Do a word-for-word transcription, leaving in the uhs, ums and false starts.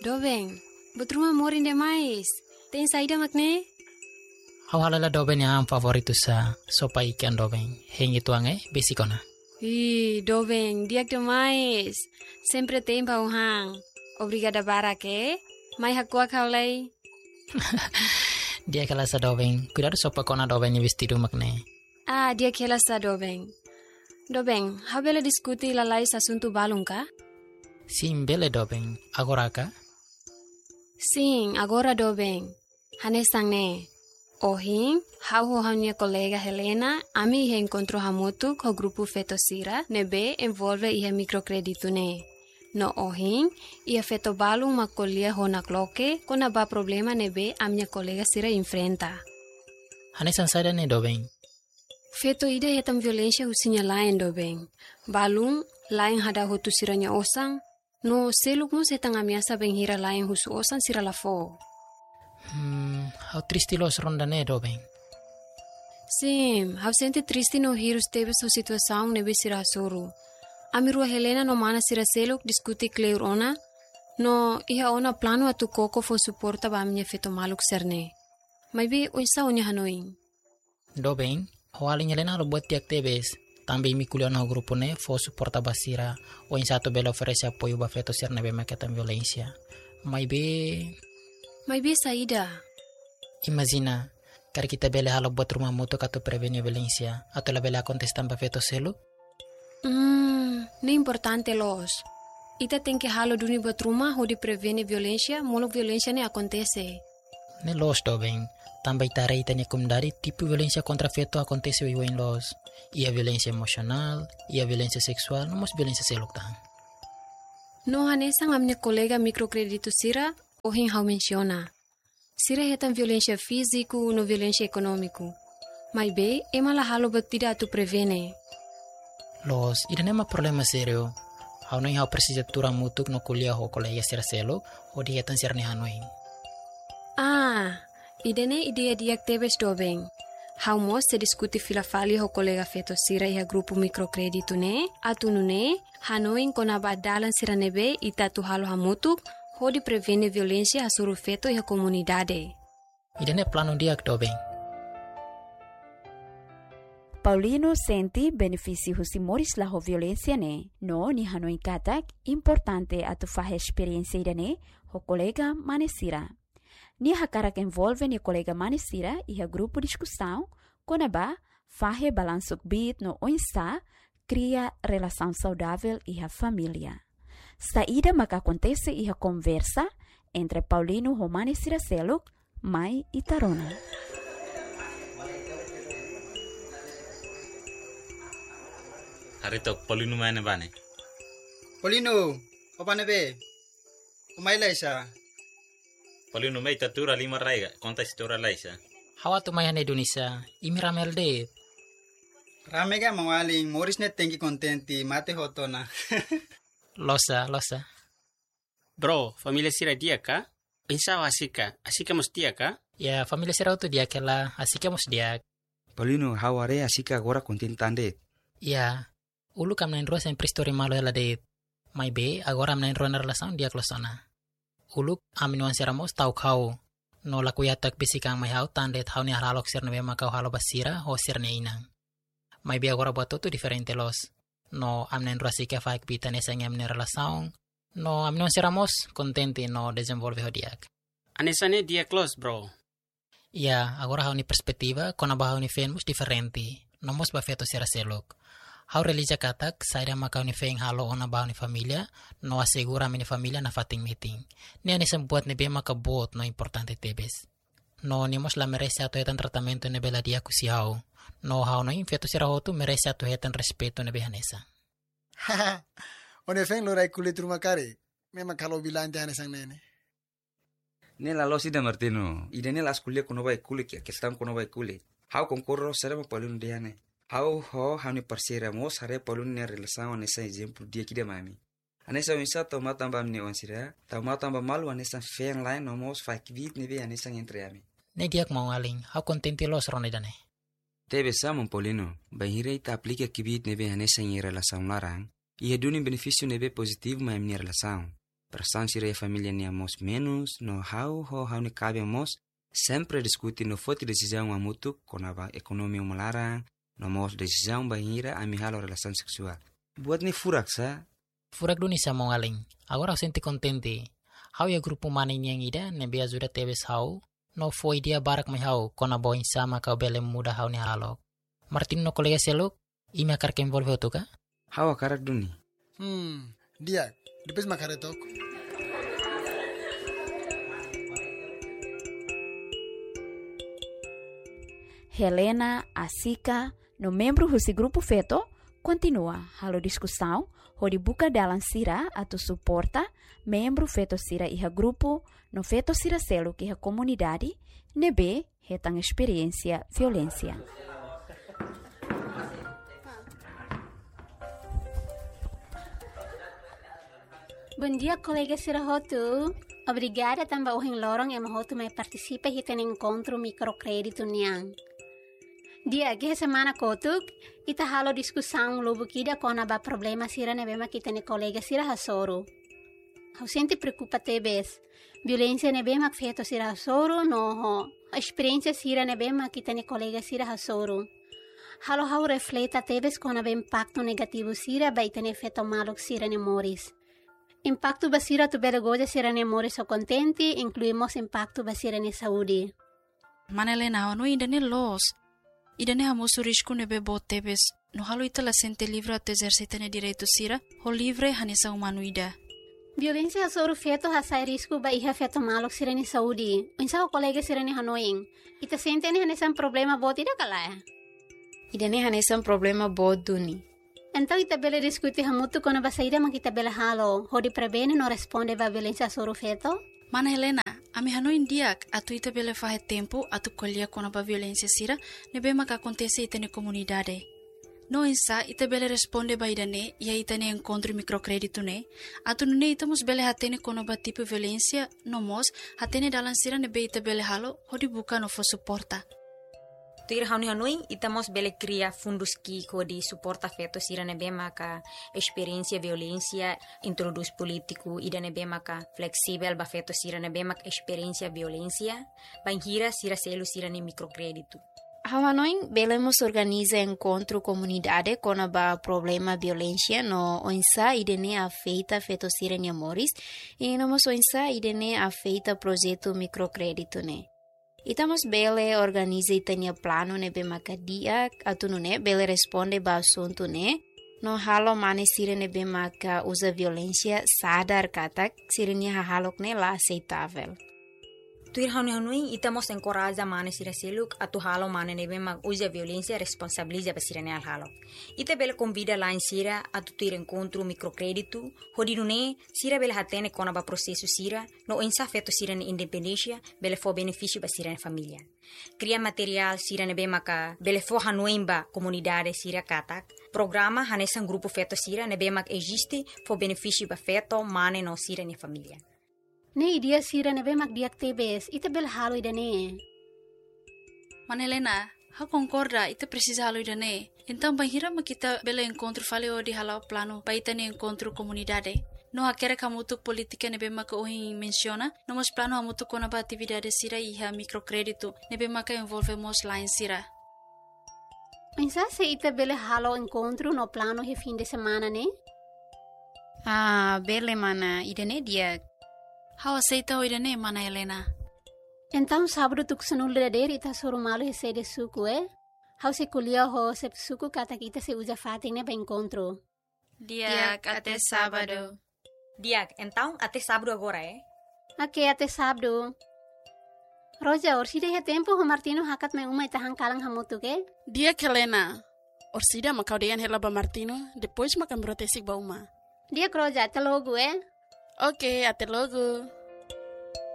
Dobeng, buat rumah morin demais. Tem saída makne? Hau halala Dobeng yang favoritu sa sopa ikan Dobeng. Hengi tuange besikona. Ih, Dobeng, diak demais. Sempre tem pauhang. Obrigada barake. Mai hakua kaulai. Dia kala sa Dobeng. Cuidado sopa kona Dobeng ni vestido makne. Ah, dia kela sa Dobeng. Dobeng, hau bela diskuti lalai asunto balung ka? Sim, bele Dobeng. Agora ka? Sim, agora Dobeng. Hanesang ne. Ohin, hau ho minha colega Helena, ami he encontrou hamutu com o grupo Fetosira, nebe envolve ia microcredito ne. No ohin, ia feto balung macolia ho na cloque, con a ba problema nebe a minha colega Sira enfrenta. Hanesan sada ne Dobeng. Feto ida hetam violência husinya lain Dobeng. Balung, lain hada hotu siranya osang, no seluk mo setang amiasa benghira lain husu osang sira lafo. Hmm, hau triste los ronda ne Dobeng. Sim, hau sente triste no hirus tebe so situação nebe sira suru. Amirua Helena no mana sira seluk diskuti kleur ona, no iha ona plano atu koko fo suporta ba minha feto maluk serne. Mai be oisa onya hanoin. Dobeng, hau alin Helena lo buat tiak tebes. Tambi mi kuliah no grupo ne fo suporta basira o insato bela oferece apoio ba feto ser nebe maketan violência. Mai be Mai be saída. Imagina, kar kita bela halo buat rumah moto kato prevenir violência, atau la bela contestan ba feto selu? Hmm, ne importante los. Ita tem que halo duni buat rumah ho di prevenir violência, molok violência ne acontece. Ne los Dobeng. Também tarei tanya kumdari tipo violência contra feto acontece o em los. Ia violência emocional, ia violência sexual, não mas violência seluk tang. No hanesang a minha colega microcredito Sira, ohin hau menciona. Sira hetam violência físico no violência econômico. Mai be, ema la halo batida tu prevene. Los, ida nema problema serio. Hau no hau precisa tura mutuk no kuliah ho colega Sira seluk, o di hetan sirne hanoin. Ah, idene ideia diak tebes Dobeng. Hau mos se diskuti filafali ho colega feto Sira iha grupo microcredito ne, atunu ne, hanoin kona badalan Sira nebe ita tu halo hamutuk, ho di prevene violência hasuru feto iha comunidade. Idene plano diak Dobeng. Paulino senti benefício husi moris la ho violência ne, no ni hanoi katak importante atu fahe experiência idane ho colega manesira. Ni hakarak envolve ni colega manesira iha grupo discussão, konaba fahe balansuk bit no oinsa cria relação saudável iha família. Saída maka acontece iha conversa entre Paulino ho manesira seluk, mai e Tarona. Harito Paulino mana bane? Paulino, apa nebe? Umay laisa. Paulino mai tatura lima raiga, konta istora laisa. Hawa tu mayan Indonesia, imi ramel de. Rame ga mawaling, moris net tengi kontenti, mate hotona. Losa, losa. Bro, familia Sira dia ka? Pensava asika, asika mos dia ka? Ya, familia Sira tu dia kela, asika mos dia. Paulino, haware asika agora contentande. Ya, ulu kam nain roa sempre story malo ela de. Mai be, agora am nain roa na relação dia klosona. Ulu aminuan siramos tau kau. No la kuyatak bisikang mai hau tandet hau ni haralok sir nebe makau halo basira ho sir ne inang. Mai be agora buat tu diferente los. No am nain roa sika faik pita ne sangam ne relação. No aminuan siramos contente no desenvolve ho diak. Anesane dia close, bro. Ya, agora hau ni perspectiva kona ba hau ni fenmus diferente. No mos ba feto sira selok. Hau relija katak, saira makau ni feng halo ona ba ni familia, no asegura mi ni familia na fating meeting. Ni ani sembuat ni be maka bot no importante tebes. No ni mos la merece ato hetan tratamento ni bela dia kusi hau. No hau no infeto sira hotu merece ato hetan respeto ni behanesa. Haha, one feng lo rai kulit rumah kare. Memang kalau bilang dia hanesang nene. Nela lo sida Martino, ida nela askulia kuno bai kulit ya, kestam kuno bai kulit. Hau konkurro serem Paulino diane. Hau ho hau ni parsira mos hare Paulino ne relação nessa exemplo dia que de mami. Anessa winsa toma tamba mne onsira, toma tamba malu anessa feng lain no mos faik vit ne be anessa entre ami. Ne diak mau aling, hau contente los rone dane. Tebe samon Paulino, bahira ita aplica que vit ne be anessa em relação larang, e redune benefício ne be positivo ma mne relação. Relação sira e família ni amos menos, no hau ho hau ni cabe amos, sempre discuti no foto decisão amutu, konaba ekonomi melarang, no mos decisão bahira ami halo relação seksual. Buat ni furak sa? Furak duni sa mo aling. Agora eu senti contente. Hau ya grupo maning yang ida, nebe ajuda tebes hau, no foi dia barak mai hau, kona boin sama kau bele muda hau ni halok. Martin no kolega seluk, ime akar ke envolve otu ka? Hau akarak duni. Hmm, dia, depois makaretok. Helena, Asika, no membro desse grupo feto, continua a discussão, onde buka dalam sira atau suporta membro feto sira iha grupo, no feto sira selo que a comunidade, nebe retang experiência violência. Bom dia, colega Sira Rotu. Obrigada também ao Lorong e Mahotu mais participa e tem encontro microcrédito niang. Dia que semana kotuk ita halo discussão lobo kida kona ba problema sira nebema kita ne colega sira hasoro. Hau sente preocupa tebes. Violência nebema feito sira hasoro no ho. A experiência sira nebema kita ne colega sira hasoro. Halo hau refleta tebes kona ba impacto negativo sira ba ita ne feito malok sira ne moris. Impacto basira tu bela goja sira ne moris o contenti, incluímos impacto basira ne saúde. Manelena, no ainda ne los. Idane hamosu risco nebe botebes, no halo ita la sente livre ato exercitane direito sira, ho livre hanesa humano ida. Violência hasoro feto hasai risco ba iha feto malok sira ne saúde. Unsa o colega sira ne hanoing. Ita sente ne hanesa problema bot ida kalaya. Idane hanesa problema bot duni. Então ita bela discuti hamutu kono ba saída makita bela halo, ho di prebene no responde ba violência hasoro feto? Mana Helena, ami hanoin diak atu ita bele fahe tempo atu kolia kona ba violência sira nebe maka acontece ita ne comunidade. No insa ita bele responde ba idane ia ita ne encontro microcrédito ne atu nune ita mos bele hatene kono ba tipo violência no mos hatene dalan sira nebe ita bele halo hodi buka no fo suporta. Tuir hauni hanui itamos bele cria fundos ki kodi suporta feto sira nebe maka experiência violência introduz político ida nebe maka flexível ba feto sira nebe maka experiência violência banhira sira selo sira ne microcrédito. Hanoi belemos organiza encontro comunidade com a problema violência no onsa idene afeita feto sira ne amores e no mos onsa idene afeita projeto microcrédito ne. Itamos bele organiza itania plano nebe makadia atunu ne bele responde ba assunto ne no halo mane sira nebe maka usa violência sadar katak sirnya halok ne la aceitável. Tuir hauni hanui itamos encoraja mane sira seluk atu halo mane nebe mak usa violência responsabiliza ba sira ne al halo. Ita bele convida lá em sira atu tuir encontro microcrédito hodinu ne sira bele hatene kona ba processo sira no insa feto sira ne independência bele fo benefício ba sira ne família. Cria material sira nebe maka bele fo hanui ba comunidade sira katak. Programa hanesan grupo feto sira nebe mak existe fo benefício ba feto mane no sira ne família. Ne idia sira nebe mak diak tebes, ita bel halo idane. Manelena, ha concorda, ita precisa halo idane. Então banhira makita bela encontro fale o di halo plano, pa ita ne encontro comunidade. No hakere kamutu politika nebe maka ohin menciona, no mos plano amutu kona ba atividade sira iha microcrédito, nebe maka envolve mos line sira. Pensa se ita bele halo encontro no plano he fim de semana ne? Ah, bele mana, idane dia. How aceita o idane, mana Helena? Então sábado tu kusanul dader ita soro malo he sede suku eh? How se kulia ho se suku kata kita se usa fating ne ba encontro. Diak até sábado. Diak, então até sábado agora eh? Ok, até sábado. Roja, orsida he tempo ho Martino hakat me uma ita hangkalang hamutu ke? Diak Helena. Orsida makau dean hela ba Martino, depois makan brotesik ba uma. Diak Roja, até logo eh? Ok, até logo.